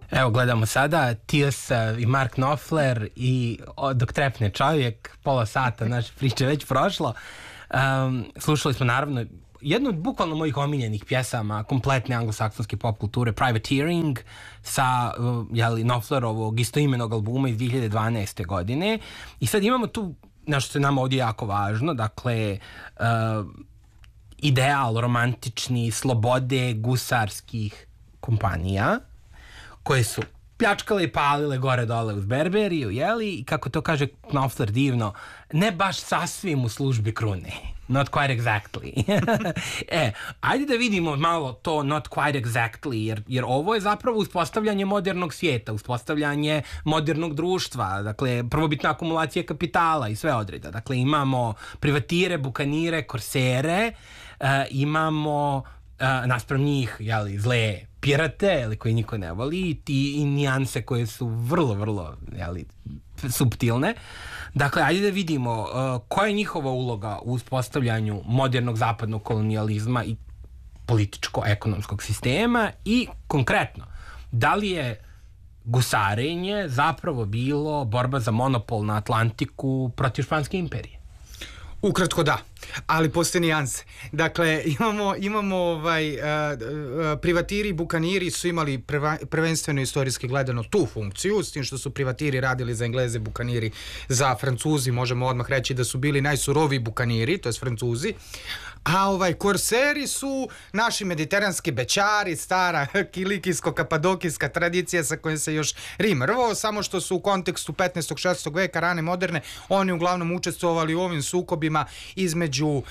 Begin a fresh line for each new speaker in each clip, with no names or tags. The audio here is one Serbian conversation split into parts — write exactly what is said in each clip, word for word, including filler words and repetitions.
Evo gledamo sada Tios i Mark Knopfler i o, dok trepne čovjek, pola sata naše priče već prošlo. Um, slušali smo naravno jednu od bukvalno mojih omiljenih pjesama kompletne anglosaksonske pop kulture, Privateering, sa uh, jeli, Knopflerovog istoimenog albuma iz dvije hiljade dvanaeste. godine. I sad imamo tu nešto što je nama ovdje jako važno, dakle uh, ideal romantični slobode gusarskih kompanija koje su pljačkale i palile gore dole uz Berberiju, jeli, i kako to kaže Knopfler divno, ne baš sasvim u službi krune. Not quite exactly. e, ajde da vidimo malo to not quite exactly, jer, jer ovo je zapravo uspostavljanje modernog svijeta, uspostavljanje modernog društva, dakle, prvobitna akumulacija kapitala i sve odreda. Dakle, imamo privatire, bukanire, korsere, uh, imamo uh, naspram njih, jeli, zle pirate, jeli, koji niko ne voli, i, i nijanse koje su vrlo, vrlo, jeli, suptilne. Dakle, ajde da vidimo uh, koja je njihova uloga u uspostavljanju modernog zapadnog kolonijalizma i političko-ekonomskog sistema i konkretno, da li je gusarenje zapravo bilo borba za monopol na Atlantiku protiv Španske imperije?
Ukratko da, ali postoje nijanse. Dakle, imamo, imamo ovaj, uh, uh, privatiri i bukaniri su imali prva, prvenstveno istorijski gledano tu funkciju, s tim što su privatiri radili za Engleze, bukaniri za Francuzi, možemo odmah reći da su bili najsuroviji bukaniri, to jest Francuzi, a ovaj korseri su naši mediteranski bećari, stara kilikijsko-kapadokijska tradicija sa kojom se još Rim rvao, samo što su u kontekstu petnaestog šesnaestog veka, rane moderne, oni uglavnom učestvovali u ovim sukobima između, uh,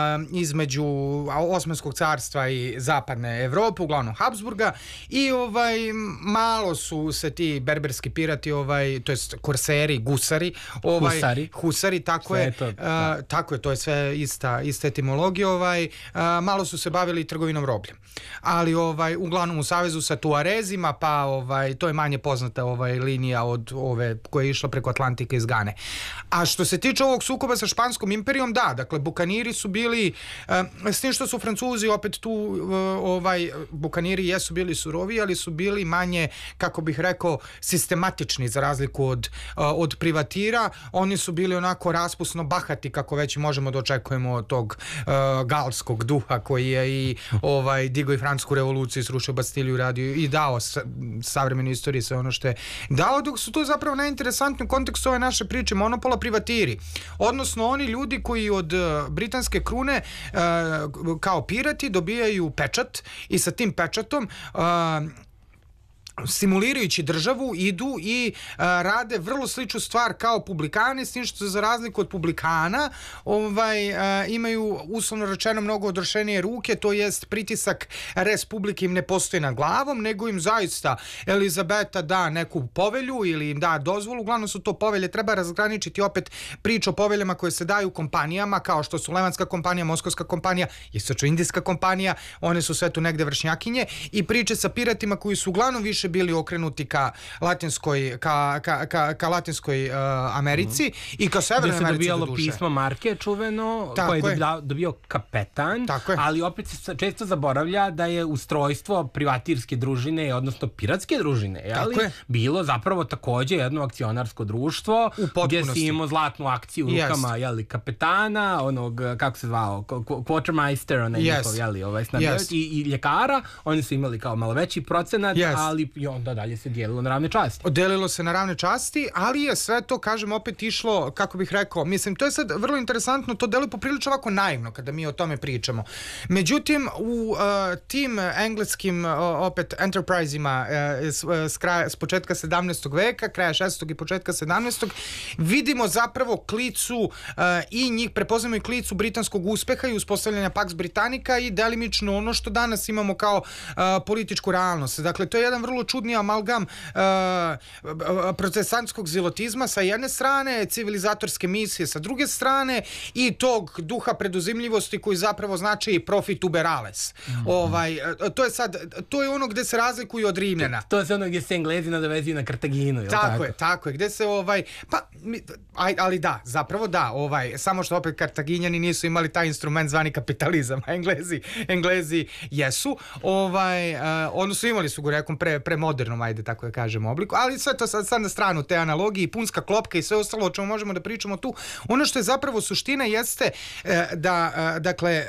između Osmanskog carstva i zapadne Evrope, uglavnom Habsburga, i ovaj malo su se ti berberski pirati, ovaj, to jest korseri, gusari, ovaj,
husari,
husari tako je,
to,
uh, tako je, to je sve ista, ista etimologija. Ovaj, a, malo su se bavili trgovinom robljem, ali ovaj, uglavnom u savezu sa Tuarezima, pa ovaj, to je manje poznata ovaj, linija od ove koja je išla preko Atlantika iz Gane. A što se tiče ovog sukoba sa Španskom imperijom, da, dakle bukaniri su bili, a, s tim što su Francuzi opet tu, a, ovaj, bukaniri jesu bili surovi, ali su bili manje, kako bih rekao, sistematični za razliku od, a, od privatira. Oni su bili onako raspusno bahati, kako već možemo da očekujemo od tog a, galskog duha koji je i ovaj digao i Francusku revoluciju, srušio Bastiliju, radio i dao savremenoj istoriji sve ono što je dao, dok su to zapravo najinteresantniji u kontekstu ove naše priče monopola privatiri. Odnosno oni ljudi koji od uh, britanske krune uh, kao pirati dobijaju pečat i sa tim pečatom uh, simulirajući državu idu i a, rade vrlo sličnu stvar kao publikani, s tim što za razliku od publikana ovaj, a, imaju uslovno rečeno mnogo odršenije ruke, to jest pritisak res publike im ne postoji nad glavom, nego im zaista Elizabeta da neku povelju ili im da dozvolu, uglavnom su to povelje, treba razgraničiti opet priču o poveljama koje se daju kompanijama kao što su Levanska kompanija, Moskovska kompanija, Istočno-indijska kompanija, one su sve tu negde vršnjakinje, i priče sa piratima koji su uglavnom više bili okrenuti ka latinskoj ka, ka, ka, ka latinskoj uh, Americi mm-hmm. i ka Severnoj Americi.
Gde se dobijalo pismo marke čuveno,
tako
koje je
je.
dobio, dobio kapetan, ali opet se često zaboravlja da je ustrojstvo privatirske družine, odnosno piratske družine, jeli, bilo zapravo takođe jedno akcionarsko društvo gdje si imao zlatnu akciju u rukama, yes. jeli, kapetana, onog, kako se zvao, quartermeister, onaj yes. njihov, jeli, ovaj snabdevač, yes. i, i ljekara, oni su imali kao malo veći procenat, yes. ali i onda dalje se dijelilo na ravne časti.
Delilo se na ravne časti, ali je sve to, kažem, opet išlo, kako bih rekao, mislim, to je sad vrlo interesantno, to deluje poprilično ovako naivno kada mi o tome pričamo. Međutim, u uh, tim engleskim, uh, opet, enterprise-ima uh, s, uh, s, kraja, s početka sedamnaestog veka, kraja šestog i početka sedamnaestog vidimo zapravo klicu uh, i njih, prepoznamo i klicu britanskog uspeha i uspostavljanja Pax Britannica i delimično ono što danas imamo kao uh, političku realnost. Dakle, to je jedan vrlo čudni amalgam uh, protestantskog zilotizma sa jedne strane, civilizatorske misije sa druge strane i tog duha preduzimljivosti koji zapravo znači profit uber alles. Mm-hmm. Ovaj, to je sad, to je ono gde se razlikuju od Rimljana.
To je ono gde se Englezi nadovezuju na Kartaginu.
Tako,
tako
je, tako je, gde se ovaj, pa, ali da, zapravo da, ovaj, samo što opet Kartaginjani nisu imali taj instrument zvani kapitalizam, a Englezi, Englezi jesu, ovaj, uh, odnosno imali su go nekom pre, pre premodernom, ajde tako da kažemo, obliku, ali sve to sad, sad na stranu te analogije, punska klopka i sve ostalo o čemu možemo da pričamo tu. Ono što je zapravo suština jeste da, dakle,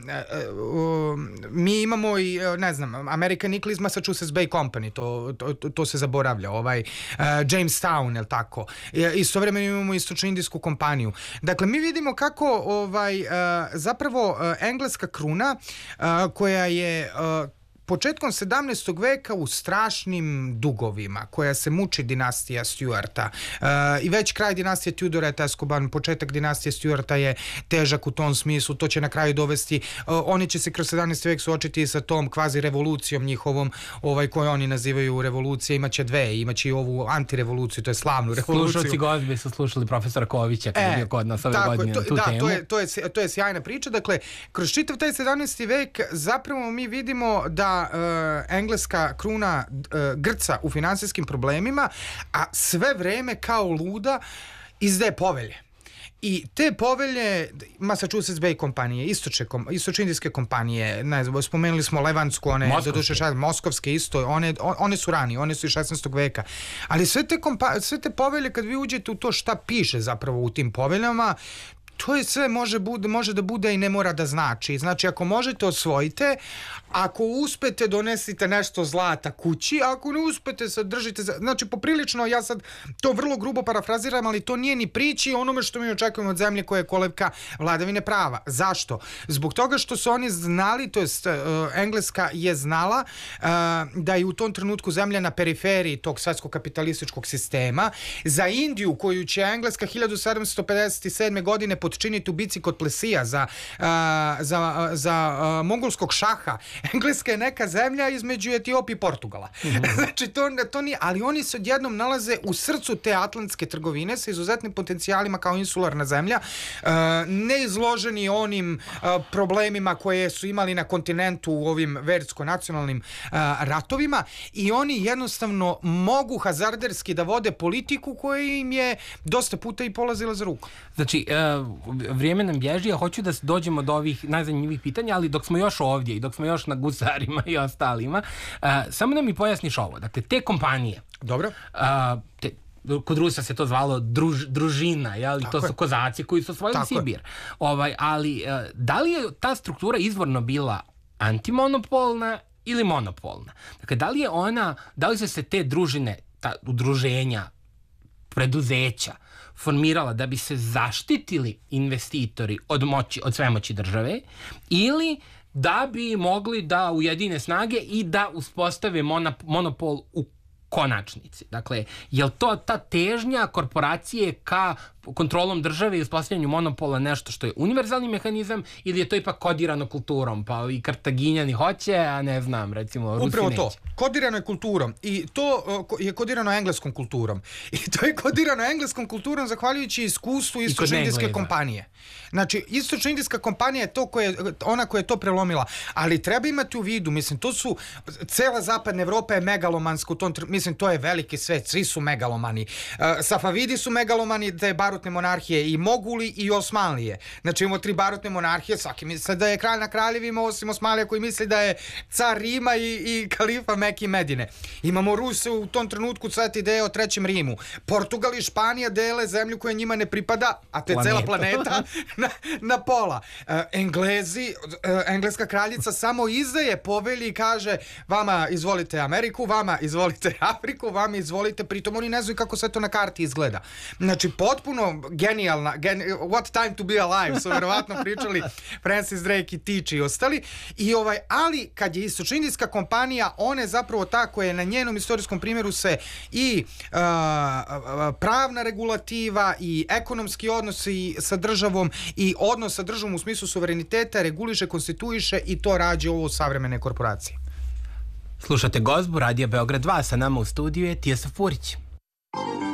mi imamo i, ne znam, American Eagle iz Massachusetts Bay Company, to, to, to se zaboravlja, ovaj, Jamestown, je li tako? Istovremeno imamo istočno-indijsku kompaniju. Dakle, mi vidimo kako ovaj, zapravo engleska kruna koja je početkom sedamnaestog veka u strašnim dugovima, koja se muči dinastija Stuarta uh, i već kraj dinastije Tudora je teskoban, početak dinastije Stuarta je težak u tom smislu, to će na kraju dovesti, uh, oni će se kroz sedamnaesti vek suočiti sa tom kvazi revolucijom njihovom, ovaj, koju oni nazivaju revolucije, imaće dve, imaće i ovu antirevoluciju, to je slavnu revoluciju.
Slušalci Gozbe su slušali profesora Kovića kada e, je bio kod nas ove
tako,
godine
to,
na tu
da,
temu.
To je, to, je, to je sjajna priča, dakle, kroz čitav taj sedamnaesti vek zapravo mi vidimo da Uh, engleska kruna uh, grca u finansijskim problemima, a sve vreme kao luda izdaje povelje. I te povelje Massachusetts Bay kompanije, istočne, istočno-indijske kompanije, ne znam, spomenuli smo Levantsku, one, doduše šest, moskovske isto, one, one su ranije, one su iz šesnaestog veka. Ali sve te, kompa, sve te povelje, kad vi uđete u to šta piše zapravo u tim poveljama, to je sve može, bude, može da bude i ne mora da znači. Znači, ako možete, osvojite. Ako uspete, donesite nešto zlata kući. Ako ne uspete, sad držite... Znači, poprilično, ja sad to vrlo grubo parafraziram, ali to nije ni priči onome što mi očekujemo od zemlje koja je kolevka vladavine prava. Zašto? Zbog toga što su oni znali, to jest uh, Engleska je znala uh, da je u tom trenutku zemlja na periferiji tog svetskog kapitalističkog sistema. Za Indiju, koju će Engleska hiljadu sedamsto pedeset sedme godine podčiniti u bici kod Plesija za, uh, za, za uh, mongolskog šaha, Engleska je neka zemlja između Etiopije i Portugala. Mm-hmm. Znači, to, to nije, ali oni se odjednom nalaze u srcu te atlantske trgovine sa izuzetnim potencijalima kao insularna zemlja, uh, neizloženi onim uh, problemima koje su imali na kontinentu u ovim versko-nacionalnim uh, ratovima i oni jednostavno mogu hazarderski da vode politiku koja im je dosta puta i polazila za ruku.
Znači, uh, vrijeme nam bježi, ja hoću da dođemo do ovih najzanimljivih pitanja, ali dok smo još ovdje i dok smo još na gusarima i ostalima, uh, samo da mi pojasniš ovo. Dakle, te kompanije,
dobro,
uh, te, kod Rusa se to zvalo druž, družina, jel? To su je. Kozaci koji su osvojili Sibir. Ovaj, ali uh, da li je ta struktura izvorno bila antimonopolna ili monopolna? Dakle, da li je ona, da li su se te družine, ta udruženja, preduzeća formirala da bi se zaštitili investitori od moći, od svemoći države, ili da bi mogli da ujedine snage i da uspostave monopol u konačnici. Dakle, je li to ta težnja korporacije ka kontrolom države i uspostavljanju monopola nešto što je univerzalni mehanizam ili je to ipak kodirano kulturom? Pa i Kartaginjani hoće, a ne znam, recimo Rusi
upravo
neće.
To. Kodirano je kulturom i to je kodirano engleskom kulturom. I to je kodirano engleskom kulturom zahvaljujući iskustvu istočno-indijske kompanije. Znači, istočno-indijska kompanija je to koje, ona koja je to prelomila. Ali treba imati u vidu, mislim, to su, cela zapadna Evropa je megalomanska u tom, mislim, to je veliki svet, svi su megalomani. Uh, Safavidi su megalomani, da je barutne monarhije i Moguli i Osmanlije. Znači, imamo tri barutne monarhije, svaki misle da je kralj na kraljevima, osim Osmanlija koji misli da je car Rima i, i kalifa Mekke i Medine. Imamo Ruse u tom trenutku cvete ideje o trećem Rimu. Portugal i Španija dele zemlju koja njima ne pripada, a to je cela planeta, na, na pola. Uh, Englezi, uh, engleska kraljica samo izdaje povelji i kaže vama izvolite Ameriku, vama izvolite Afriku, vama izvolite, pritom oni ne znaju kako sve to na karti izgleda. Znači, potpuno genijalna, geni, what time to be alive, su verovatno pričali Francis Drake i Teach i ostali. I ovaj, ali kad je istočno-indijska kompanija, ona je zapravo ta koja je na njenom istorijskom primjeru se i uh, pravna regulativa i ekonomski odnosi sa državom i odnos sa državom u smislu suvereniteta reguliše, konstituiše i to rađe ovo savremene korporacije.
Slušate Gozbu, Radio Beograd dva, sa nama u studiju je Tijesa Furić.